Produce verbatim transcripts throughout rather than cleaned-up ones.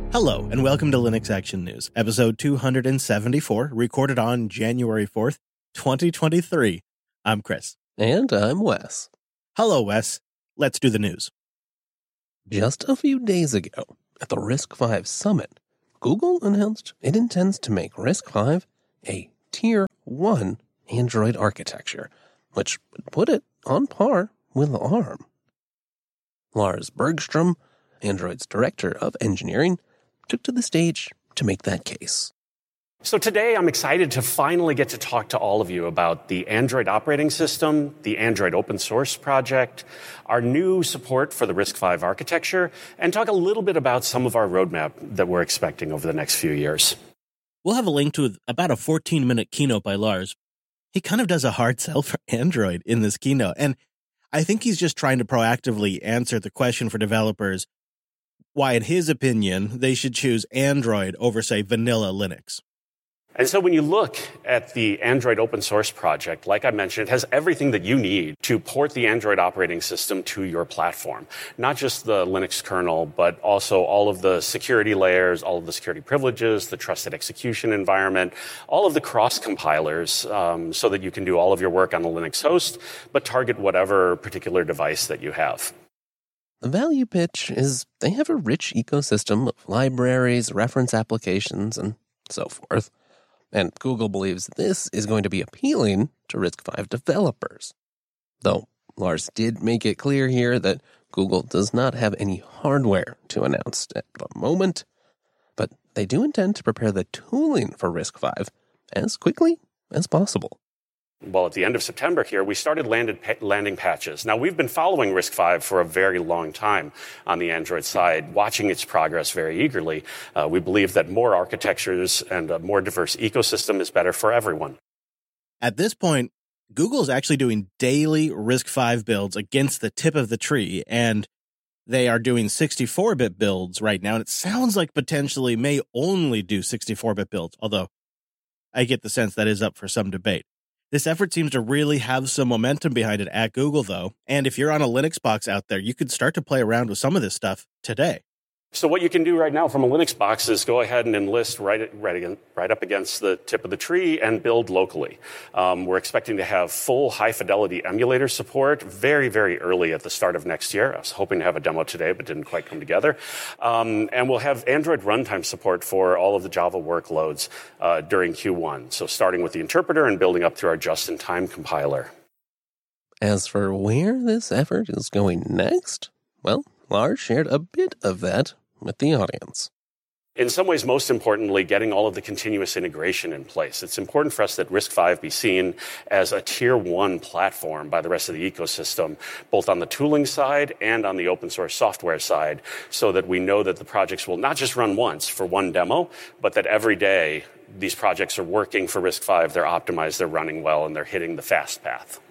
Hello, and welcome to Linux Action News, episode two hundred seventy-four, recorded on January fourth, twenty twenty-three. I'm Chris. And I'm Wes. Hello, Wes. Let's do the news. Just a few days ago, at the RISC-V Summit, Google announced it intends to make RISC-V a Tier one Android architecture, which would put it on par with ARM. Lars Bergstrom, Android's director of engineering, took to the stage to make that case. So today I'm excited to finally get to talk to all of you about the Android operating system, the Android open source project, our new support for the RISC-V architecture, and talk a little bit about some of our roadmap that we're expecting over the next few years. We'll have a link to about a fourteen-minute keynote by Lars. He kind of does a hard sell for Android in this keynote, and I think he's just trying to proactively answer the question for developers why, in his opinion, they should choose Android over, say, vanilla Linux. And so when you look at the Android open source project, like I mentioned, it has everything that you need to port the Android operating system to your platform. Not just the Linux kernel, but also all of the security layers, all of the security privileges, the trusted execution environment, all of the cross-compilers, um, so that you can do all of your work on the Linux host, but target whatever particular device that you have. The value pitch is they have a rich ecosystem of libraries, reference applications, and so forth. And Google believes this is going to be appealing to RISC-V developers. Though Lars did make it clear here that Google does not have any hardware to announce at the moment, but they do intend to prepare the tooling for RISC-V as quickly as possible. Well, at the end of September here, we started landed, landing patches. Now, we've been following RISC-V for a very long time on the Android side, watching its progress very eagerly. Uh, we believe that more architectures and a more diverse ecosystem is better for everyone. At this point, Google is actually doing daily RISC-V builds against the tip of the tree, and they are doing sixty-four bit builds right now, and it sounds like potentially may only do sixty-four bit builds, although I get the sense that is up for some debate. This effort seems to really have some momentum behind it at Google, though, and if you're on a Linux box out there, you could start to play around with some of this stuff today. So what you can do right now from a Linux box is go ahead and enlist right, right, right up against the tip of the tree and build locally. Um, we're expecting to have full high-fidelity emulator support very, very early at the start of next year. I was hoping to have a demo today, but didn't quite come together. Um, and we'll have Android runtime support for all of the Java workloads uh, during Q one. So starting with the interpreter and building up through our just-in-time compiler. As for where this effort is going next, well, Lars shared a bit of that with the audience. In some ways, most importantly, getting all of the continuous integration in place. It's important for us that RISC-V be seen as a tier one platform by the rest of the ecosystem, both on the tooling side and on the open source software side, so that we know that the projects will not just run once for one demo, but that every day these projects are working for RISC-V, they're optimized, they're running well, and they're hitting the fast path.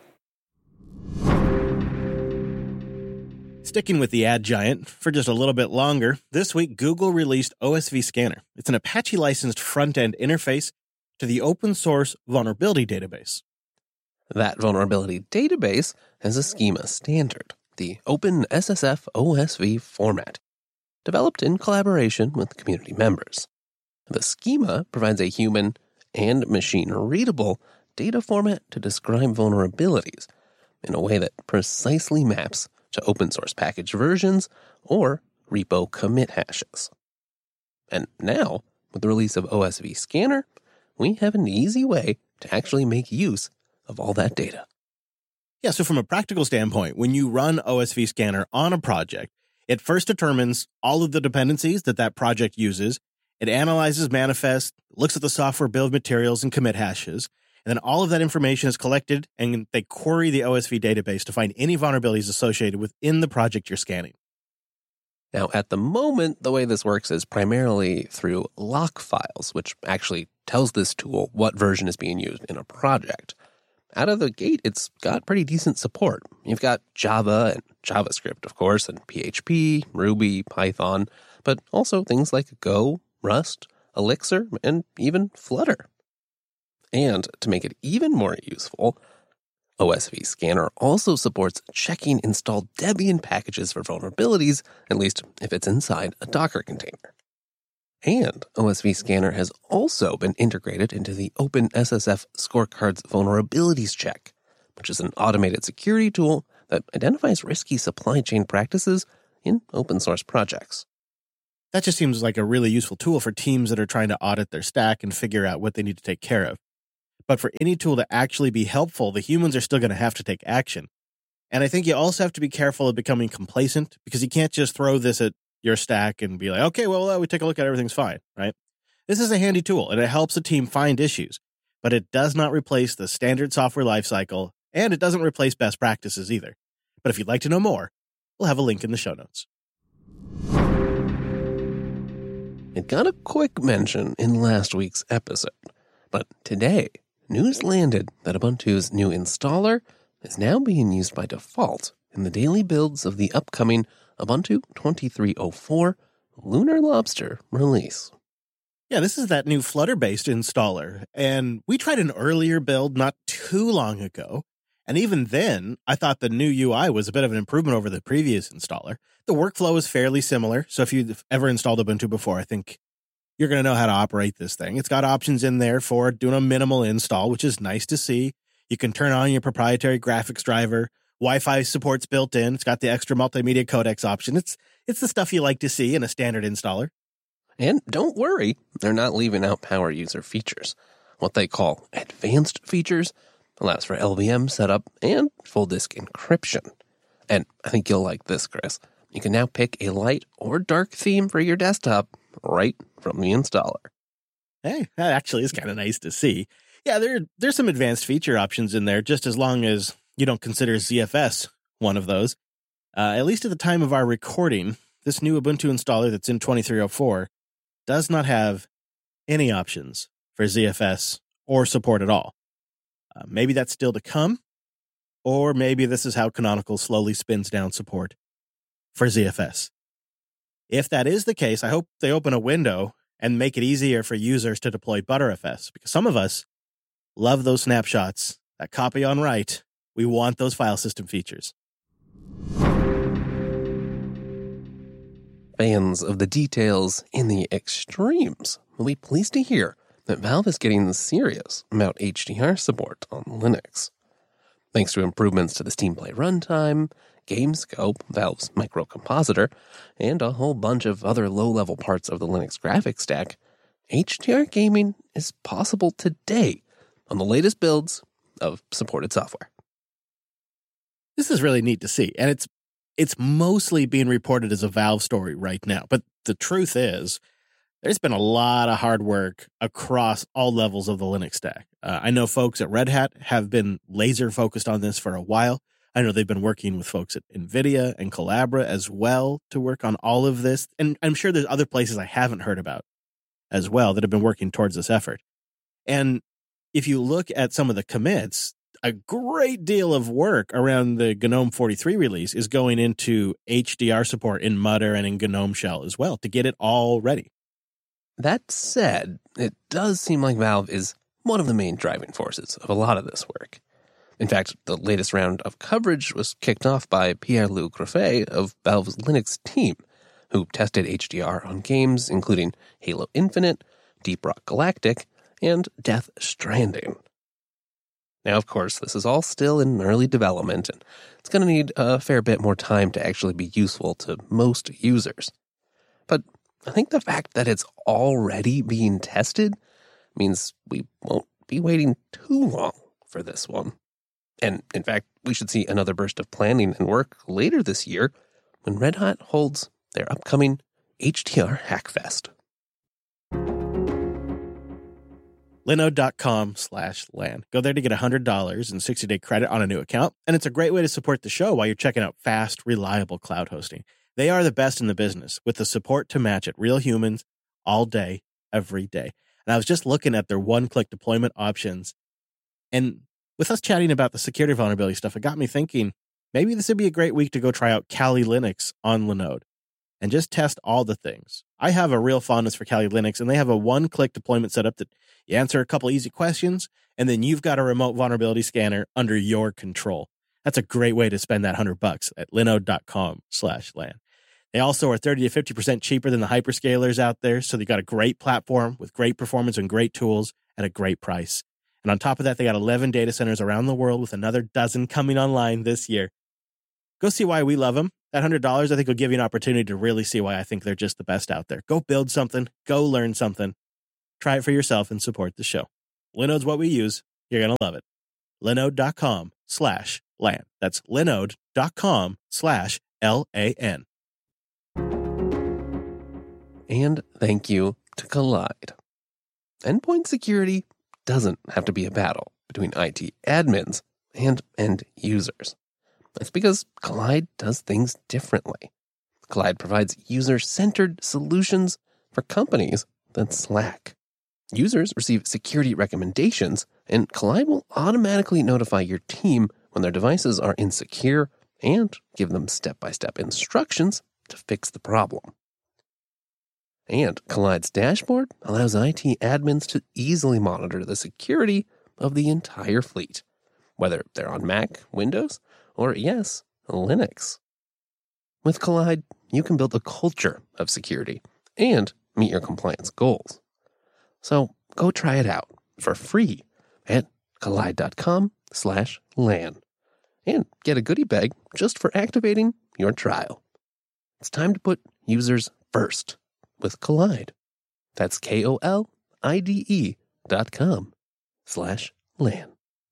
Sticking with the ad giant for just a little bit longer, this week Google released O S V Scanner. It's an Apache-licensed front-end interface to the open-source vulnerability database. That vulnerability database has a schema standard, the Open S S F O S V format, developed in collaboration with community members. The schema provides a human and machine-readable data format to describe vulnerabilities in a way that precisely maps to open source package versions or repo commit hashes. And now, with the release of O S V Scanner, we have an easy way to actually make use of all that data. Yeah, so from a practical standpoint, when you run O S V Scanner on a project, it first determines all of the dependencies that that project uses. It analyzes manifest, looks at the software build materials and commit hashes, and then all of that information is collected, and they query the O S V database to find any vulnerabilities associated within the project you're scanning. Now, at the moment, the way this works is primarily through lock files, which actually tells this tool what version is being used in a project. Out of the gate, it's got pretty decent support. You've got Java and JavaScript, of course, and P H P, Ruby, Python, but also things like Go, Rust, Elixir, and even Flutter. And to make it even more useful, O S V Scanner also supports checking installed Debian packages for vulnerabilities, at least if it's inside a Docker container. And O S V Scanner has also been integrated into the OpenSSF Scorecard's Vulnerabilities Check, which is an automated security tool that identifies risky supply chain practices in open source projects. That just seems like a really useful tool for teams that are trying to audit their stack and figure out what they need to take care of. But for any tool to actually be helpful, the humans are still going to have to take action. And I think you also have to be careful of becoming complacent, because you can't just throw this at your stack and be like, okay, well, we take a look at it, everything's fine, right? This is a handy tool, and it helps a team find issues, but it does not replace the standard software lifecycle, and it doesn't replace best practices either. But if you'd like to know more, we'll have a link in the show notes. It got a quick mention in last week's episode, but today, news landed that Ubuntu's new installer is now being used by default in the daily builds of the upcoming Ubuntu twenty-three oh four Lunar Lobster release. Yeah, this is that new Flutter-based installer, and we tried an earlier build not too long ago, and even then, I thought the new U I was a bit of an improvement over the previous installer. The workflow is fairly similar, so if you've ever installed Ubuntu before, I think you're going to know how to operate this thing. It's got options in there for doing a minimal install, which is nice to see. You can turn on your proprietary graphics driver. Wi-Fi support's built in. It's got the extra multimedia codecs option. It's it's the stuff you like to see in a standard installer. And don't worry, they're not leaving out power user features. What they call advanced features allows for L V M setup and full disk encryption. And I think you'll like this, Chris. You can now pick a light or dark theme for your desktop right from the installer. Hey, that actually is kind of nice to see. Yeah, there there's some advanced feature options in there, just as long as you don't consider Z F S one of those. Uh, at least at the time of our recording, this new Ubuntu installer that's in twenty-three oh four does not have any options for Z F S or support at all. Uh, maybe that's still to come, or maybe this is how Canonical slowly spins down support for Z F S. If that is the case, I hope they open a window and make it easier for users to deploy ButterFS, because some of us love those snapshots, that copy on write. We want those file system features. Fans of the details in the extremes will be pleased to hear that Valve is getting serious about H D R support on Linux. Thanks to improvements to the Steam Play runtime, GameScope, Valve's microcompositor, and a whole bunch of other low-level parts of the Linux graphics stack, H D R gaming is possible today on the latest builds of supported software. This is really neat to see, and it's it's mostly being reported as a Valve story right now. But the truth is, there's been a lot of hard work across all levels of the Linux stack. Uh, I know folks at Red Hat have been laser focused on this for a while. I know they've been working with folks at NVIDIA and Collabra as well to work on all of this. And I'm sure there's other places I haven't heard about as well that have been working towards this effort. And if you look at some of the commits, a great deal of work around the GNOME forty-three release is going into H D R support in Mutter and in GNOME Shell as well to get it all ready. That said, it does seem like Valve is one of the main driving forces of a lot of this work. In fact, the latest round of coverage was kicked off by Pierre-Loup Graffet of Valve's Linux team, who tested H D R on games including Halo Infinite, Deep Rock Galactic, and Death Stranding. Now, of course, this is all still in early development, and it's going to need a fair bit more time to actually be useful to most users. But I think the fact that it's already being tested means we won't be waiting too long for this one. And in fact, we should see another burst of planning and work later this year when Red Hat holds their upcoming H D R Hackfest. Linode.com slash LAN. Go there to get one hundred dollars and sixty-day credit on a new account, and it's a great way to support the show while you're checking out fast, reliable cloud hosting. They are the best in the business with the support to match it. Real humans all day, every day. And I was just looking at their one-click deployment options, and with us chatting about the security vulnerability stuff, it got me thinking, maybe this would be a great week to go try out Kali Linux on Linode and just test all the things. I have a real fondness for Kali Linux, and they have a one-click deployment setup that you answer a couple easy questions, and then you've got a remote vulnerability scanner under your control. That's a great way to spend that hundred bucks at linode.com slash LAN. They also are thirty to fifty percent cheaper than the hyperscalers out there, so they got a great platform with great performance and great tools at a great price. And on top of that, they got eleven data centers around the world with another dozen coming online this year. Go see why we love them. That one hundred dollars, I think, will give you an opportunity to really see why I think they're just the best out there. Go build something. Go learn something. Try it for yourself and support the show. Linode's what we use. You're going to love it. Linode.com slash LAN. That's linode.com slash L A N. And thank you to Kolide. Endpoint security doesn't have to be a battle between I T admins and end users. That's because Kolide does things differently. Kolide provides user-centered solutions for companies that slack. Users receive security recommendations, and Kolide will automatically notify your team when their devices are insecure and give them step-by-step instructions to fix the problem. And Kolide's dashboard allows I T admins to easily monitor the security of the entire fleet, whether they're on Mac, Windows, or, yes, Linux. With Kolide, you can build a culture of security and meet your compliance goals. So go try it out for free at kolide.com slash LAN and get a goodie bag just for activating your trial. It's time to put users first with Kolide. That's K-O-L-I-D-E dot com slash LAN.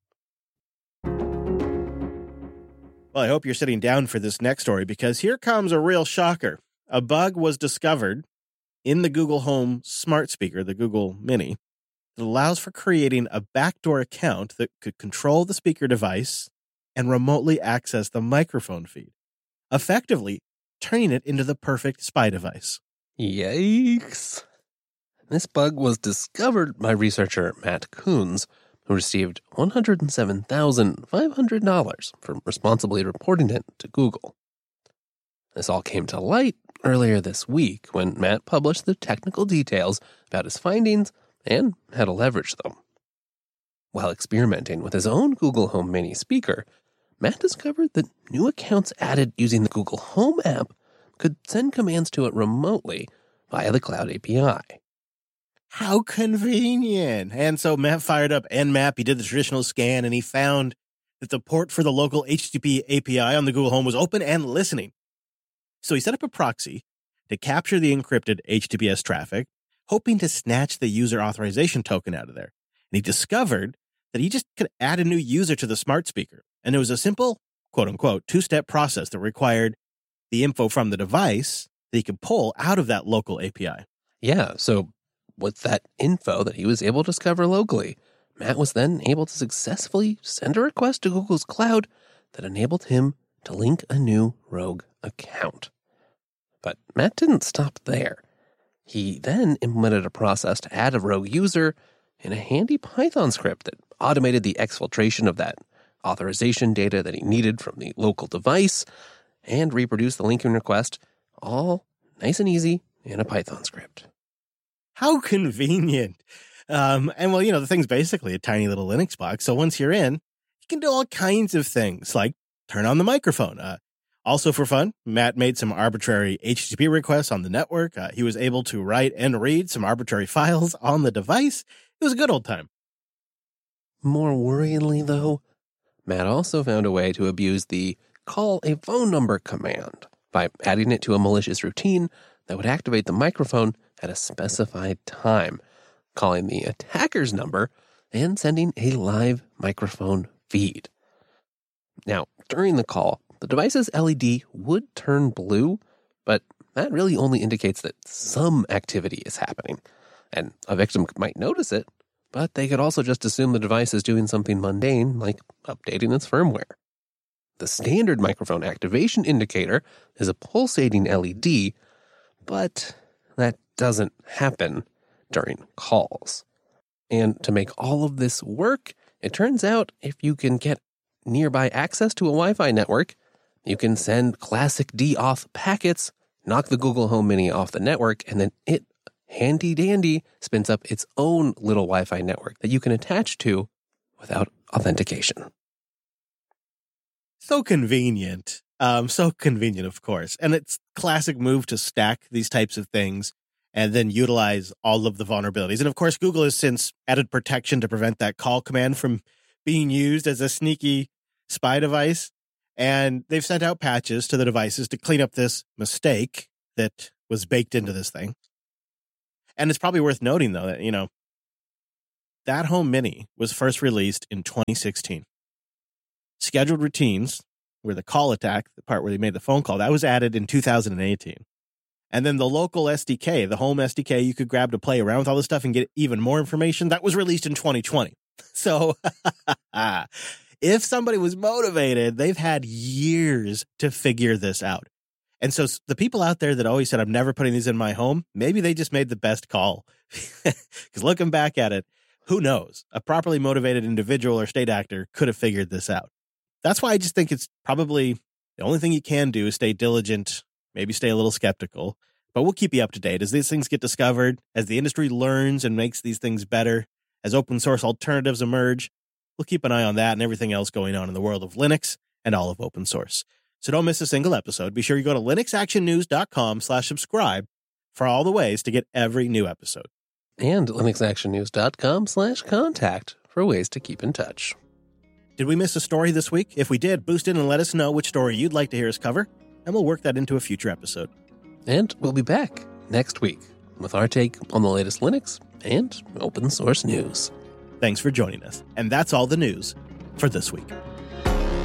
Well, I hope you're sitting down for this next story because here comes a real shocker. A bug was discovered in the Google Home smart speaker, the Google Mini, that allows for creating a backdoor account that could control the speaker device and remotely access the microphone feed, effectively turning it into the perfect spy device. Yikes. This bug was discovered by researcher Matt Coons, who received one hundred seven thousand five hundred dollars for responsibly reporting it to Google. This all came to light earlier this week when Matt published the technical details about his findings and how to leverage them. While experimenting with his own Google Home Mini speaker, Matt discovered that new accounts added using the Google Home app could send commands to it remotely via the Cloud A P I. How convenient. And so Matt fired up Nmap. He did the traditional scan, and he found that the port for the local H T T P A P I on the Google Home was open and listening. So he set up a proxy to capture the encrypted H T T P S traffic, hoping to snatch the user authorization token out of there. And he discovered that he just could add a new user to the smart speaker. And it was a simple, quote-unquote, two-step process that required the info from the device that he could pull out of that local A P I. Yeah, so with that info that he was able to discover locally, Matt was then able to successfully send a request to Google's cloud that enabled him to link a new rogue account. But Matt didn't stop there. He then implemented a process to add a rogue user in a handy Python script that automated the exfiltration of that authorization data that he needed from the local device and reproduced the linking request, all nice and easy in a Python script. How convenient. Um, and well, you know, the thing's basically a tiny little Linux box. So once you're in, you can do all kinds of things like turn on the microphone. Uh, also for fun, Matt made some arbitrary H T T P requests on the network. Uh, he was able to write and read some arbitrary files on the device. It was a good old time. More worryingly, though, Matt also found a way to abuse the call a phone number command by adding it to a malicious routine that would activate the microphone at a specified time, calling the attacker's number and sending a live microphone feed. Now, during the call, the device's L E D would turn blue, but that really only indicates that some activity is happening. And a victim might notice it, but they could also just assume the device is doing something mundane, like updating its firmware. The standard microphone activation indicator is a pulsating L E D, but that doesn't happen during calls. And to make all of this work, it turns out if you can get nearby access to a Wi-Fi network, you can send classic DAuth packets, knock the Google Home Mini off the network, and then it, handy dandy, spins up its own little Wi-Fi network that you can attach to without authentication. So convenient. Um, so convenient, of course. And it's classic move to stack these types of things and then utilize all of the vulnerabilities. And of course, Google has since added protection to prevent that call command from being used as a sneaky spy device. And they've sent out patches to the devices to clean up this mistake that was baked into this thing. And it's probably worth noting, though, that, you know, that Home Mini was first released in twenty sixteen. Scheduled routines, where the call attack, the part where they made the phone call, that was added in two thousand eighteen. And then the local S D K, the home S D K you could grab to play around with all this stuff and get even more information, that was released in twenty twenty. So if somebody was motivated, they've had years to figure this out. And so the people out there that always said, I'm never putting these in my home, maybe they just made the best call. Because looking back at it, who knows? A properly motivated individual or state actor could have figured this out. That's why I just think it's probably the only thing you can do is stay diligent, maybe stay a little skeptical, but we'll keep you up to date as these things get discovered, as the industry learns and makes these things better, as open source alternatives emerge. We'll keep an eye on that and everything else going on in the world of Linux and all of open source. So don't miss a single episode. Be sure you go to linuxactionnews.com slash subscribe for all the ways to get every new episode. And linuxactionnews.com slash contact for ways to keep in touch. Did we miss a story this week? If we did, boost in and let us know which story you'd like to hear us cover, and we'll work that into a future episode. And we'll be back next week with our take on the latest Linux and open source news. Thanks for joining us. And that's all the news for this week.